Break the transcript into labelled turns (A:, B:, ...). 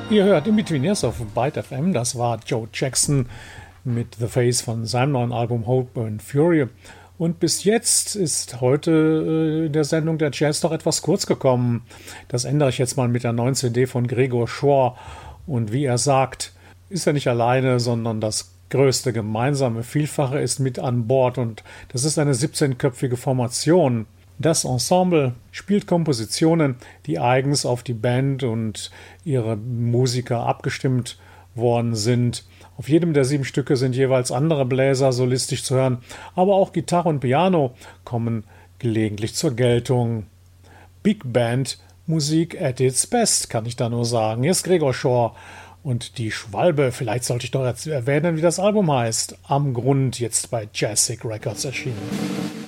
A: Ihr hört In Between Years auf Byte FM, das war Joe Jackson mit The Face von seinem neuen Album Hope and Fury. Und bis jetzt ist heute in der Sendung der Jazz doch etwas kurz gekommen. Das ändere ich jetzt mal mit der neuen CD von Gregor Shore. Und wie er sagt, ist er nicht alleine, sondern das größte gemeinsame Vielfache ist mit an Bord. Und das ist eine 17-köpfige Formation. Das Ensemble spielt Kompositionen, die eigens auf die Band und ihre Musiker abgestimmt worden sind. Auf jedem der 7 Stücke sind jeweils andere Bläser solistisch zu hören, aber auch Gitarre und Piano kommen gelegentlich zur Geltung. Big Band Musik at its best, kann ich da nur sagen. Hier ist Gregor Shore und die Schwalbe. Vielleicht sollte ich doch jetzt erwähnen, wie das Album heißt. Am Grund, jetzt bei Jazzic Records erschienen.